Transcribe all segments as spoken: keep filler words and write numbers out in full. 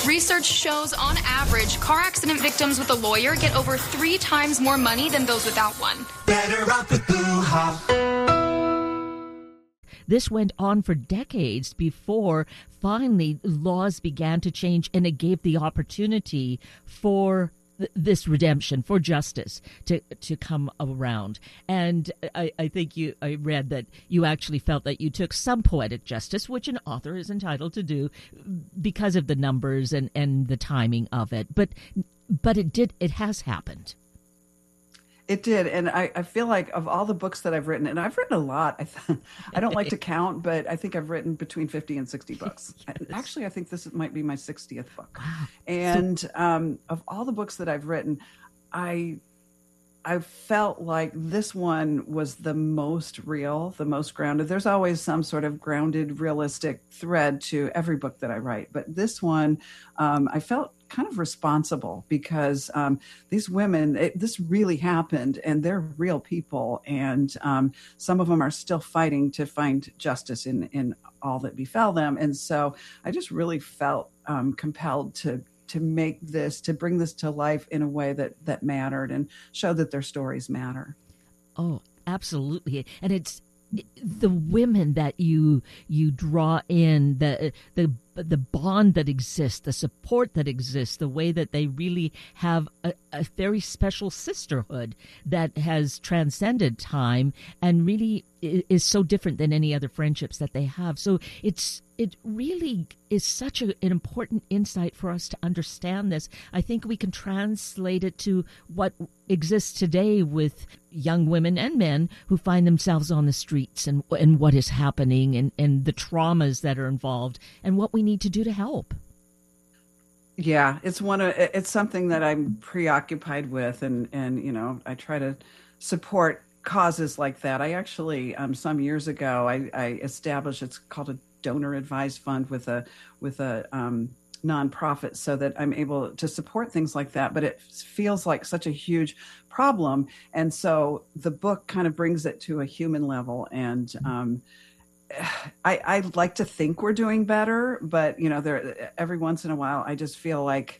Research shows, on average, car accident victims with a lawyer get over three times more money than those without one. Better off with Blue Hop. This went on for decades before finally laws began to change, and it gave the opportunity for th- this redemption, for justice to to come around. And I, I think you I read that you actually felt that you took some poetic justice, which an author is entitled to do because of the numbers and, and the timing of it. But but it did it has happened. It did. And I, I feel like of all the books that I've written, and I've written a lot, I, th- I don't like to count, but I think I've written between fifty and sixty books. Yes. Actually, I think this might be my sixtieth book. Wow. And So- um, of all the books that I've written, I I felt like this one was the most real, the most grounded. There's always some sort of grounded, realistic thread to every book that I write. But this one, um, I felt kind of responsible because um, these women, it, this really happened and they're real people. And um, some of them are still fighting to find justice in, in all that befell them. And so I just really felt um, compelled to to make this, to bring this to life in a way that, that mattered and show that their stories matter. Oh, absolutely. And it's the women that you you draw in, the the the bond that exists, the support that exists, the way that they really have a, a very special sisterhood that has transcended time and really is so different than any other friendships that they have. So it's it really is such a, an important insight for us to understand this. I think we can translate it to what exists today with young women and men who find themselves on the streets and and what is happening and, and the traumas that are involved and what we need to do to help. Yeah, it's one of it's something that I'm preoccupied with, and and you know I try to support causes like that. I actually um, some years ago I, I established, it's called a donor advised fund with a with a um, nonprofit, so that I'm able to support things like that. But it feels like such a huge problem, and so the book kind of brings it to a human level. And um, I, I like to think we're doing better, but you know, there every once in a while I just feel like,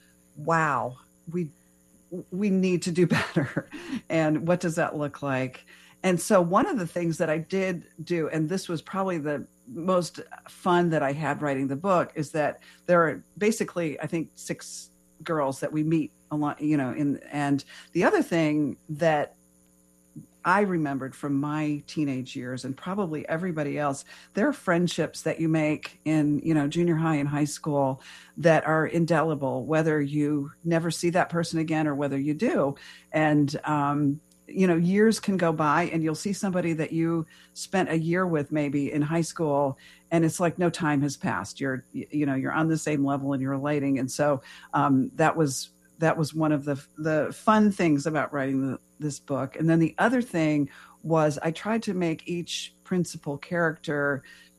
wow, we we need to do better. And what does that look like? And so one of the things that I did do, and this was probably the most fun that I had writing the book, is that there are basically, I think, six girls that we meet a lot, you know, in, and the other thing that I remembered from my teenage years, and probably everybody else, there are friendships that you make in, you know, junior high and high school that are indelible, whether you never see that person again or whether you do. And, um, you know, years can go by and you'll see somebody that you spent a year with maybe in high school, and it's like no time has passed. You're, you know, you're on the same level and you're relating. And so um, that was that was one of the the fun things about writing the, this book. And then the other thing was I tried to make each principal character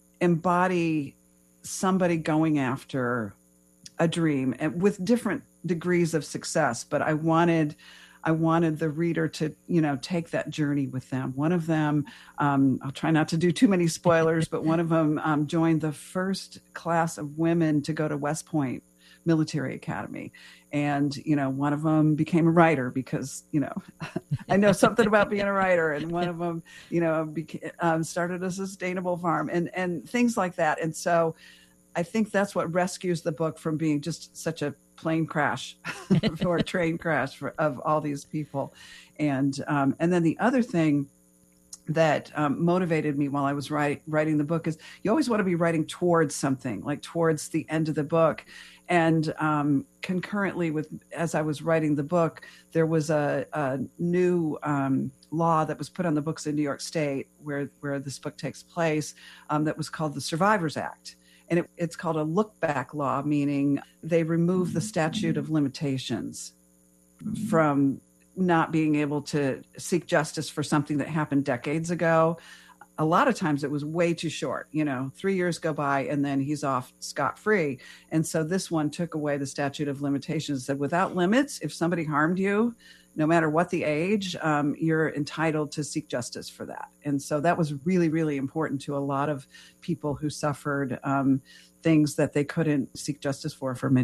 embody somebody going after a dream, and with different degrees of success. But I wanted I wanted the reader to, you know, take that journey with them. One of them, um, I'll try not to do too many spoilers, but one of them um, joined the first class of women to go to West Point Military Academy. And, you know, one of them became a writer because, you know, I know something about being a writer. And one of them, you know, beca- um, started a sustainable farm and, and things like that. And so I think that's what rescues the book from being just such a plane crash or a train crash for, of all these people. And um, and then the other thing that um, motivated me while I was write, writing the book is you always want to be writing towards something, like towards the end of the book. And um, concurrently with, as I was writing the book, there was a, a new um, law that was put on the books in New York State where, where this book takes place um, that was called the Survivors Act. And it, it's called a look-back law, meaning they remove the statute of limitations from not being able to seek justice for something that happened decades ago. A lot of times it was way too short. You know, three years go by and then he's off scot-free. And so this one took away the statute of limitations, said without limits, if somebody harmed you, no matter what the age, um, you're entitled to seek justice for that. And so that was really, really important to a lot of people who suffered um, things that they couldn't seek justice for for many